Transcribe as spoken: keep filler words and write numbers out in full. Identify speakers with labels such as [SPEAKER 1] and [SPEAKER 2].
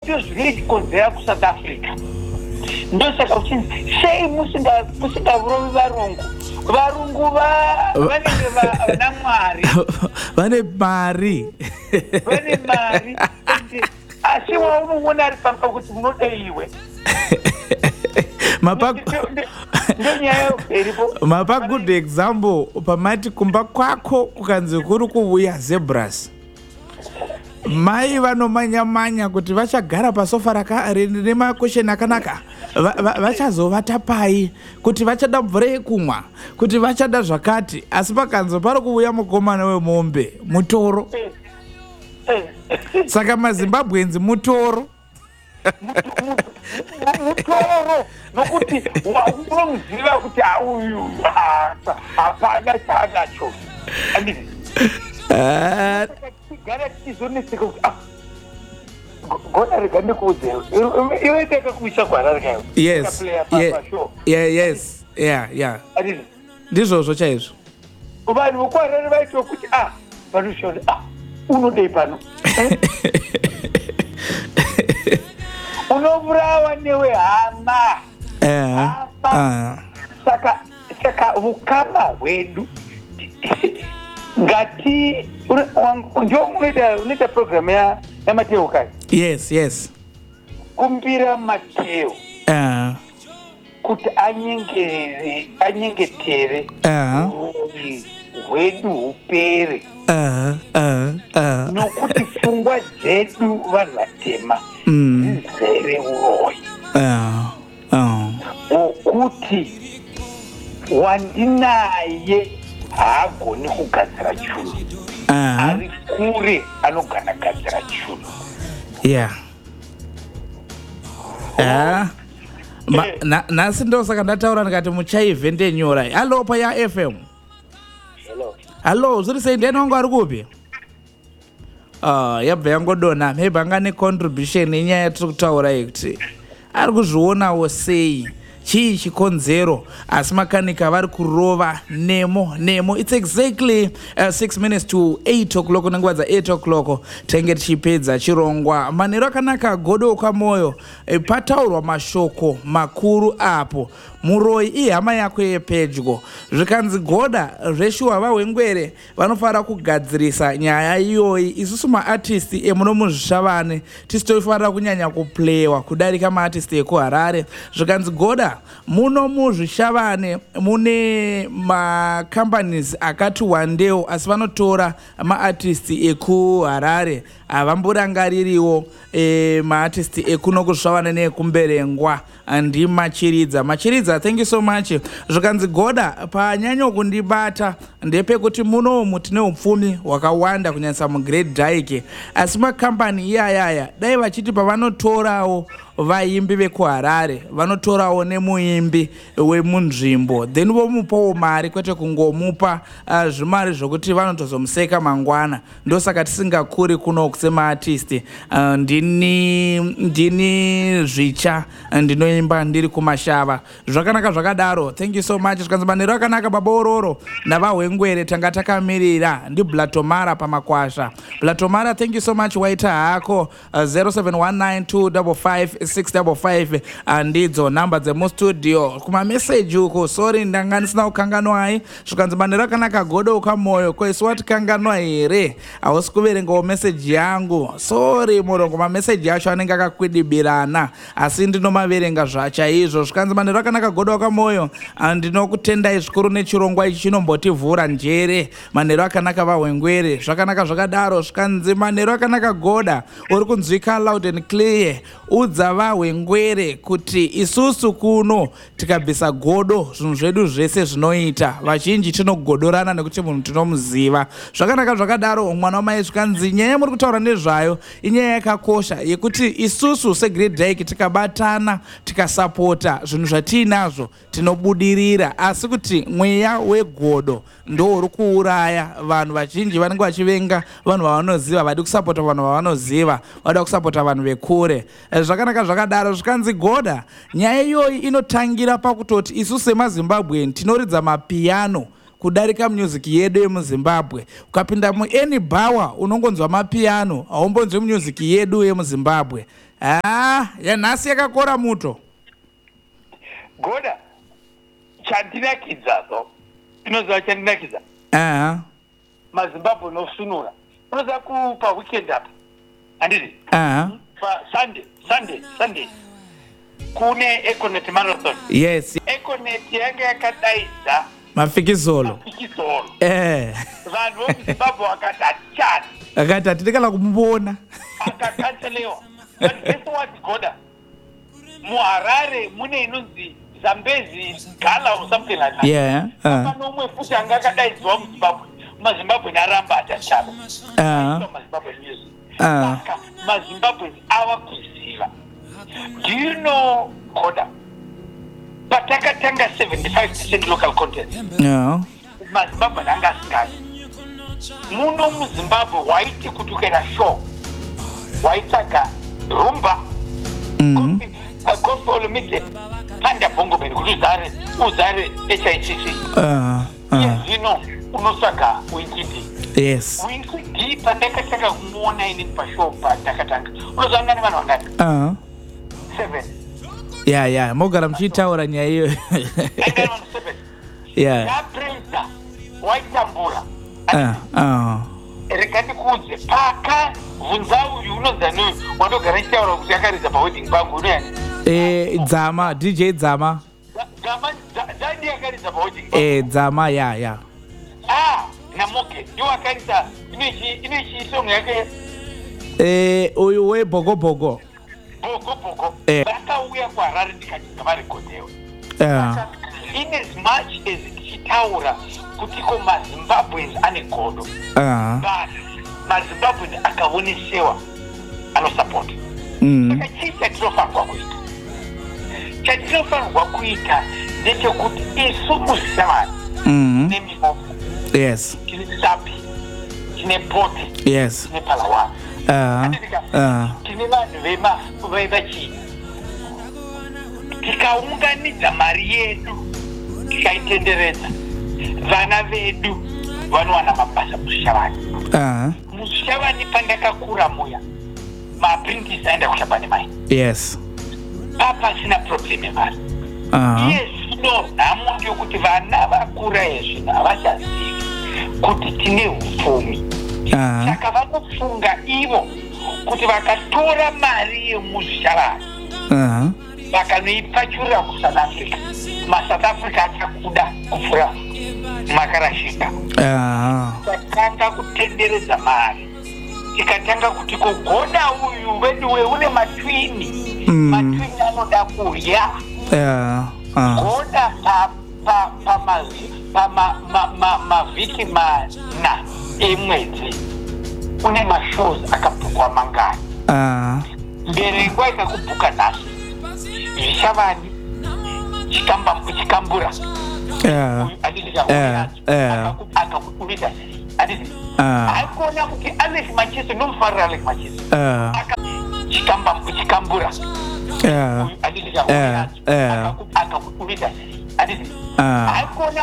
[SPEAKER 1] ndizvo zvinokonzera kuSouth Africa. Ndosaka uchinzi sei musinga musingarovi varungu. Varungu vanenge vana Mwari.
[SPEAKER 2] Vane mari.
[SPEAKER 1] Vane mari. Asi waunoona ari pamba kuti munodeiwe.
[SPEAKER 2] Mapa Mapa good example pamati kumba kwako kukanzi kuri kuuya zebras. Mai vanomanya manya kuti vachagara pasofa raka rine makusheni akanaka. Vachazovata pai kuti vachada mvura yekumwa kuti vachada zvakati asi pakanzo pari kuuya mukomana wemombe mutoro. Saka maZimbabwenzi mutoro.
[SPEAKER 1] Mutoro nokuti unomuziva kuti auyu hapana chaanacho. Gara tichizoneseka kuti gona rega ndikuudze iwe takakuisa gwara rega.
[SPEAKER 2] Yes. Yeah, yes. Yeah, yeah. Ndizvozvo chaizvo.
[SPEAKER 1] Vanhu vokwarari vaitwa kuti ah vanoshora ah unodei pano. Unovurawa newe hama.
[SPEAKER 2] Eh.
[SPEAKER 1] Saka saka ukama hwedu ngati ndio unoita unoita program ya ya Mateo kai.
[SPEAKER 2] Yes, yes.
[SPEAKER 1] Kumbira Mateo.
[SPEAKER 2] Eh.
[SPEAKER 1] Kuti anyengere anyengetere.
[SPEAKER 2] Eh.
[SPEAKER 1] Hwedu upere.
[SPEAKER 2] Eh, eh, eh.
[SPEAKER 1] Nokuti pfungwa dzedu vanhu vatema.
[SPEAKER 2] Mm.
[SPEAKER 1] Zere uroyi.
[SPEAKER 2] Eh. Oh.
[SPEAKER 1] Okuti wandinaye haagoni kugadzira chinhu. Ari kure anogona kugadzira chinhu.
[SPEAKER 2] Yeah. Ah. Na nasi ndo saka ndataura ndikati muchaivhe ndenyora. Hello pa ya F M.
[SPEAKER 1] Hello.
[SPEAKER 2] Hello, zviri sei ndeni wangu ari kupi? Ah, yabva yangodona maybe angane contribution yenyaya yatiri kutaura kuti ari kuzvionawo sei chii chikonzero asi makanika vari kurova nemo nemo. It's exactly uh, six minutes to eight o'clock nenguva dza-eight o'clock tenge tichipedza chirongwa manheru akanaka godoka moyo. E, pataurwa mashoko makuru apo muroi ihama yako yepedyo zvikanzi goda zveshuwa vahwengwere vanofanira kugadzirisa nyaya iyoyi. Isusu maartisti emuno muzvishavane tisitofanira kunyanya kuplewa kudarika maartisti ekuHarare. Zvikanzi goda muno muzvishavane mune macompanies akati wandeo asi vanotora maartisti ekuHarare havamborangaririwo e, maartisti ekuno kuzvishavane neekumberengwa andi machiridza machiridza. Thank you so much. Zvikanzi goda panyanyo kundibata ndepekuti munomu tine upfumi hwakawanda kunyanyisa muGreat Dyke asi makambani iyayaya dai vachiti pavanotorawo vaimbi vekuHarare vanotorawo nemuimbi wemunzvimbo then vomupawo mari kwete kungomupa uh, zvimari zvokuti vanotozomuseka mangwana. Ndosaka tisingakuri kuno semaartisti. Uh, ndini ndini zvicha ndinoimba ndiri kumashava zvakanaka zvakadaro. Thank you so much. Zvikanzi manheru akanaka baba ororo navahwengwere tanga takamirira ndi Blatomara pamakwasha. Blatomara, thank you so much. Waita hako uh, zero seven one nine two five five six five five ndidzo namba dzemustudio kuma message uko. Sorry ndanga ndisina kukanganwa hai. Zvikanzi manheru akanaka godoka moyo koiswa tikanganwa here hausi kuverengawo message yangu. Sorry murongo ma message acho anenge akakwidibirana asi ndinomaverenga zvachaizvo. Zvikanzi manheru akanaka godoka moyo ndinokutendai zvikuru nechirongwa ichi chinombotivhura njere. Manheru akanaka vahwengwere zvakanaka zvakadaro. Zvikanzi manheru akanaka goda uri kunzwika loud and clear. Udza vahwengwere kuti isusu kuno tikabvisa godo zvinhu zvedu zvese zvinoita vazhinji tinogodorana nekuti munhu tinomuziva. Zvakanaka zvakadaro mwana wamai. Zvikanzi nyaya muri kutaura nezvayo inyaya yakakosha yekuti isusu seGreat Dyke tikabatana tikasapota zvinhu zvatiinazvo tinobudirira asi kuti mweya wegodo ndo uri kuuraya vanhu vazhinji. Vanenge vachivenga vanhu vavanoziva vadi kusapota vanhu vavanoziva vada kusapota vanhu vekure. Zvakanaka zvakadaro. Zvikanzi goda nyaya iyoyi inotangira pakutoti isusu semaZimbabwean tinoridza mapiano kudarika music yedu yemuZimbabwe. Ukapinda muany bar unongonzwa mapiano haumbonzwi music yedu yemuZimbabwe. Ah, yanhasi yakakora muto.
[SPEAKER 1] Goda, chandinakidzazo. Inoziva chandinakidza.
[SPEAKER 2] Ah.
[SPEAKER 1] MaZimbabwe nosunura. Unoziva kupa weekend apa. Handiti?
[SPEAKER 2] Ah.
[SPEAKER 1] Pa Sunday, Sunday, Sunday. Kune Econet Marathon.
[SPEAKER 2] Yes.
[SPEAKER 1] Econet yanga yakadaidza
[SPEAKER 2] mafikizolo.
[SPEAKER 1] Mafikizolo.
[SPEAKER 2] Eh.
[SPEAKER 1] Vanhu vomuZimbabwe vakati hatichani.
[SPEAKER 2] Akati hatirikala kumubona.
[SPEAKER 1] Akakanselewa. But guess what, Goda? MuHarare mune inonzi Zambezi Gala or something like that.
[SPEAKER 2] Yeah. Uh.
[SPEAKER 1] Nomwe futi anga akadaidzwa muZimbabwe. MaZimbabwe naramba atachava.
[SPEAKER 2] Uh.
[SPEAKER 1] MaZimbabwe music.
[SPEAKER 2] Uh.
[SPEAKER 1] Saka MaZimbabwe ava kuziva. Do you know, Goda? Patakatanga seventy-five percent local content.
[SPEAKER 2] No.
[SPEAKER 1] MaZimbabwe nanga asingazi. Muno muZimbabwe waiti kuti ukaenda show waitsvaga rumba
[SPEAKER 2] Mm.
[SPEAKER 1] gospel meeting panda bongo beni kuti uzare uzare H I C C.
[SPEAKER 2] Uh. Uh.
[SPEAKER 1] Zvino unotsvaga Winkidi.
[SPEAKER 2] Yes.
[SPEAKER 1] Winkidi pandakatanga kumuona ini pashow pandakatanga unozanga nevanhu vangani?
[SPEAKER 2] Uh.
[SPEAKER 1] Seven.
[SPEAKER 2] Yeah, yeah. Mogara mchitaura nyaya hiyo.
[SPEAKER 1] Aigari vanhu seven.
[SPEAKER 2] Yeah.
[SPEAKER 1] Yapresa waitambura.
[SPEAKER 2] Uh. Uh.
[SPEAKER 1] Rekani kunze paka vunza uyu unonza nuyu wanogara chitaura kuti akaridza pawedding bangu unoyani.
[SPEAKER 2] Eh, Dzama, D J Dzama.
[SPEAKER 1] Dzama, Dzadi akaridza pawedding bangu.
[SPEAKER 2] Eh, Dzama, yeah, yeah.
[SPEAKER 1] Ah, Namoke, ndiwo akaridza inoichi song yake.
[SPEAKER 2] Eh, uyu we Bogo Bogo.
[SPEAKER 1] Bogo Bogo.
[SPEAKER 2] Eh.
[SPEAKER 1] Vakauya kuHarare ndikati ngavarekodhewe.
[SPEAKER 2] Yeah.
[SPEAKER 1] In as much as tichitaura kuti ko MaZimbabweans ane godo.
[SPEAKER 2] Uh.
[SPEAKER 1] But MaZimbabweans akaonesewa anosapota.
[SPEAKER 2] Mm.
[SPEAKER 1] Saka chii chatinofanirwa kuita? Chatinofanirwa kuita ndechekuti isu muZimbabwe
[SPEAKER 2] Mm.
[SPEAKER 1] tine mihofu,
[SPEAKER 2] Yes.
[SPEAKER 1] tine Sapi, tine Poti,
[SPEAKER 2] Yes.
[SPEAKER 1] tine Palawan.
[SPEAKER 2] Uh. Uh.
[SPEAKER 1] Tine vanhu vevachii. Tikaunganidza mari yedu tikaitenderedza, vana vedu vanowana mabasa muShavani.
[SPEAKER 2] Uh.
[SPEAKER 1] muShavani pandakakura muya maapprentice aenda kushamba nemai.
[SPEAKER 2] Yes.
[SPEAKER 1] Papasina problem yemari.
[SPEAKER 2] Uh.
[SPEAKER 1] Iye zvino nhamo ndeyekuti vana vakura yezvino havachazivi kuti tine upfumi.
[SPEAKER 2] Uh.
[SPEAKER 1] Saka vanofunga ivo kuti vakatora mari yemuShavani
[SPEAKER 2] Uh.
[SPEAKER 1] vakanoipfachurira kuSouth Africa, maSouth Africa achakuda kupfuura makarashika.
[SPEAKER 2] Uh.
[SPEAKER 1] Takatanga kutenderedza mari, tikatanga kuti kugoda uyu weduwe une matwini.
[SPEAKER 2] Mm.
[SPEAKER 1] Matwini anoda kurya.
[SPEAKER 2] Uh. Uh.
[SPEAKER 1] Goda pamavhiki mana emwedzi une mashows akabhukwa mangani.
[SPEAKER 2] Uh.
[SPEAKER 1] Mberengwa ikakubhuka nhasi, zviShavani, chikambura.
[SPEAKER 2] Uh.
[SPEAKER 1] Akakuita sei? Handiti?
[SPEAKER 2] Uh.
[SPEAKER 1] Akuona kuti Alex Macheso nomufarira Alex Macheso.
[SPEAKER 2] Uh.
[SPEAKER 1] Chikambura.
[SPEAKER 2] Uh.
[SPEAKER 1] Handiti?
[SPEAKER 2] Uh. Uh.
[SPEAKER 1] Akakuita sei? Handiti?
[SPEAKER 2] Uh.
[SPEAKER 1] Akuona